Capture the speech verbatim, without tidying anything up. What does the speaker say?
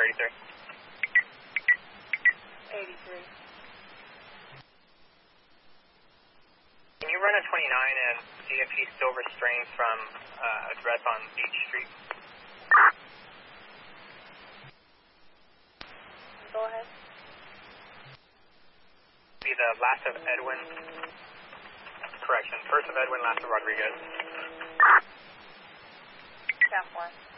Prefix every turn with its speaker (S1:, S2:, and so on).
S1: eighty-three.
S2: eighty-three.
S1: Can you run a twenty-nine and see if he's still restrained from uh, address on Beach Street?
S2: Go ahead.
S1: Be the last of Edwin. Correction. First of Edwin, last of Rodriguez.
S2: ten four.